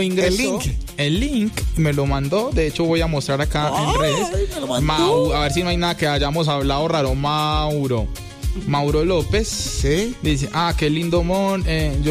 ingresó, el link me lo mandó. De hecho, voy a mostrar acá en redes. A ver si no hay nada que hayamos hablado raro. Mauro López. ¿Sí? Dice, qué lindo mon.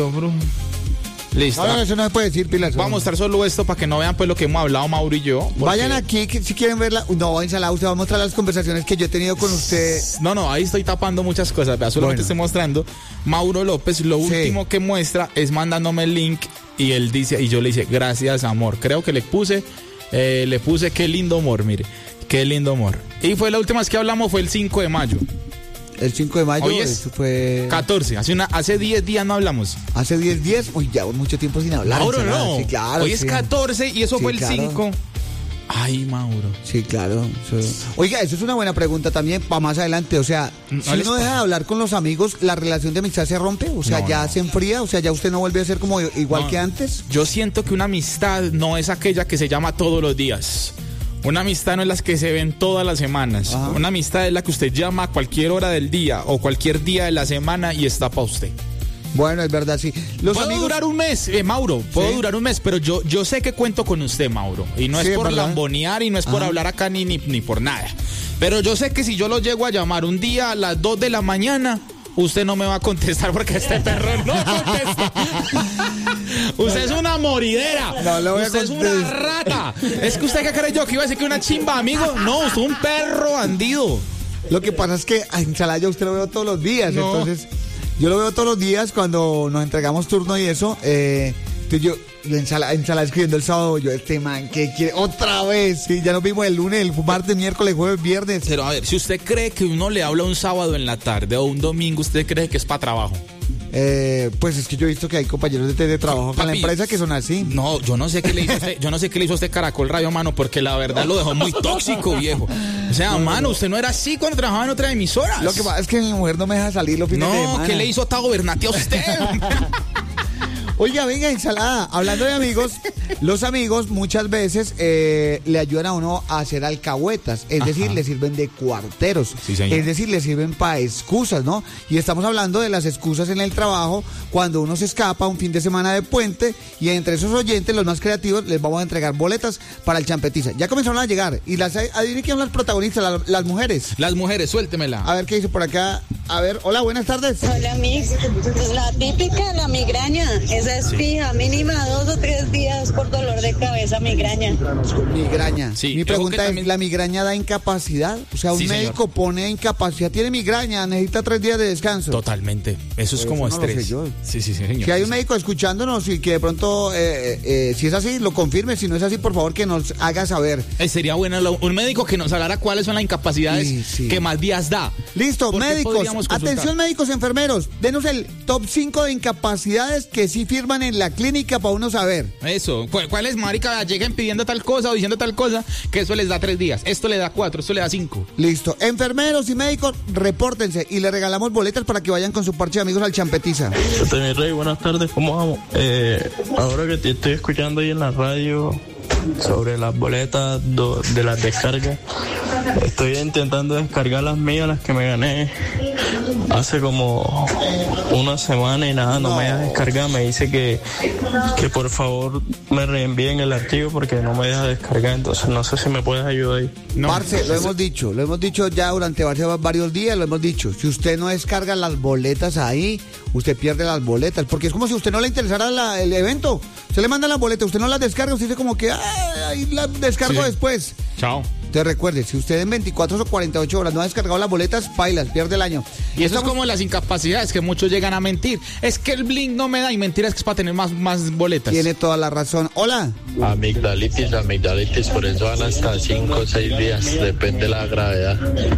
Listo. No, eso no se puede decir, pilas. Voy a mostrar solo esto para que no vean pues lo que hemos hablado Mauro y yo. Vayan aquí si quieren verla. No, Ensalada, usted va a mostrar las conversaciones que yo he tenido con usted. No, ahí estoy tapando muchas cosas. Vea, solamente estoy mostrando. Mauro López, lo último que muestra es mandándome el link y él dice, y yo le dice, gracias amor. Creo que le puse qué lindo amor, mire. Qué lindo amor. Y fue la última vez que hablamos, fue el 5 de mayo. El 5 de mayo, hoy es eso fue 14, hace 10 días no hablamos. Hace 10 días, uy, ya mucho tiempo sin hablar. Mauro, no. Sí, claro, hoy es 14 y eso fue el 5. Ay, Mauro. Sí, claro. Oiga, eso es una buena pregunta también para más adelante. O sea, si uno deja de hablar con los amigos, ¿la relación de amistad se rompe? O sea, ¿ya se enfría? O sea, ¿ya usted no vuelve a ser como igual que antes? Yo siento que una amistad no es aquella que se llama todos los días. Una amistad no es las que se ven todas las semanas. Ajá. Una amistad es la que usted llama a cualquier hora del día o cualquier día de la semana y está para usted. Bueno, es verdad, sí. Puedo durar un mes, Mauro, puedo durar un mes, pero yo sé que cuento con usted, Mauro. Y no es por lambonear y no es por hablar acá ni por nada. Pero yo sé que si yo lo llego a llamar un día a las 2 de la mañana... Usted no me va a contestar porque este perro no contesta. Usted es una moridera. Usted es una rata. Es que usted, ¿qué cree yo? ¿Que iba a decir que una chimba, amigo? No, usted es un perro bandido. Lo que pasa es que a Ensalada usted lo veo todos los días. No. Entonces, yo lo veo todos los días cuando nos entregamos turno y eso. Yo Ensalada escribiendo el sábado, este man que quiere otra vez, sí, ya nos vimos el lunes, el martes, miércoles, jueves, viernes. Pero a ver, si usted cree que uno le habla un sábado en la tarde o un domingo, ¿usted cree que es para trabajo? Pues es que yo he visto que hay compañeros de trabajo con la empresa que son así. No, yo no sé qué le hizo usted Caracol Radio, mano, porque la verdad lo dejó muy tóxico, viejo. O sea, mano, usted no era así cuando trabajaba en otra emisora. Lo que pasa es que mi mujer no me deja salir los fines de semana. No, ¿qué le hizo Tago Bernati a usted? Oiga, venga, Ensalada, hablando de amigos, los amigos muchas veces le ayudan a uno a hacer alcahuetas, es decir, le sirven de cuarteros, sí, señor. Es decir, le sirven para excusas, ¿no? Y estamos hablando de las excusas en el trabajo, cuando uno se escapa un fin de semana de puente y entre esos oyentes, los más creativos, les vamos a entregar boletas para el Champetiza. Ya comenzaron a llegar y adivinen quién son las protagonistas, las mujeres. Las mujeres, suéltemela. A ver qué dice por acá. A ver, hola, buenas tardes. Hola, Mix. La típica, la migraña. Esa es fija, mínima 2 o 3 días por dolor de cabeza, migraña. Migraña. Sí, mi pregunta es, ¿la migraña da incapacidad? O sea, un médico pone incapacidad, tiene migraña, necesita 3 días de descanso. Totalmente. Eso es como estrés. Lo sé yo. Sí, señor. Si hay un médico escuchándonos y que de pronto, si es así, lo confirme. Si no es así, por favor, que nos haga saber. Sería bueno un médico que nos hablara cuáles son las incapacidades que más días da. Listo, médicos. Atención, médicos, enfermeros. Denos el top 5 de incapacidades que sí firman en la clínica para uno saber. Eso. ¿Cuál es, marica? Lleguen pidiendo tal cosa o diciendo tal cosa, que eso les da 3 días. Esto le da 4, esto le da 5. Listo. Enfermeros y médicos, repórtense y le regalamos boletas para que vayan con su parche de amigos al Champetiza. Mi rey, buenas tardes, ¿cómo vamos? Ahora que te estoy escuchando ahí en la radio sobre las boletas de las descargas, estoy intentando descargar las mías, las que me gané hace como una semana y nada, no me deja descargar. Me dice que por favor me reenvíen el archivo porque no me deja descargar, entonces no sé si me puedes ayudar ahí. No, parce, lo hemos dicho ya durante varios días, lo hemos dicho. Si usted no descarga las boletas ahí, usted pierde las boletas, porque es como si a usted no le interesara el evento. Usted le manda las boletas, usted no las descarga, usted dice como que ahí las descargo después. Chao. Te recuerde, si usted en 24 o 48 horas no ha descargado las boletas, pailas, pierde el año. Y eso es como las incapacidades que muchos llegan a mentir. Es que el Blink no me da, y mentira es que es para tener más boletas. Tiene toda la razón. Hola. Amigdalitis, por eso van hasta 5 o 6 días, depende de la gravedad.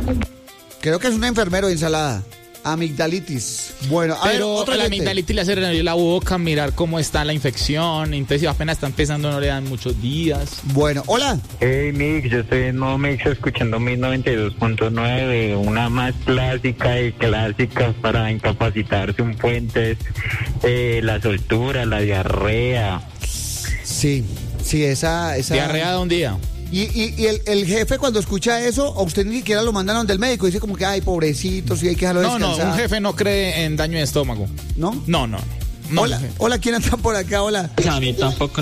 Creo que es un enfermero de Ensalada. Amigdalitis. Bueno, pero la amigdalitis le hace reír la boca, mirar cómo está la infección. Entonces, si apenas está empezando, no le dan muchos días. Bueno, hola. Hey, Mix, yo estoy en modo Mix escuchando 1092.9, una más clásica y clásica para incapacitarse un puente es la soltura, la diarrea. Sí, esa... Diarrea de un día. Y el jefe cuando escucha eso, a usted ni siquiera lo mandan donde el médico, dice como que, ay, pobrecito, sí hay que dejarlo descansar. No, un jefe no cree en daño de estómago. ¿No? No. Hola, ¿quién anda por acá? Hola. A mí tampoco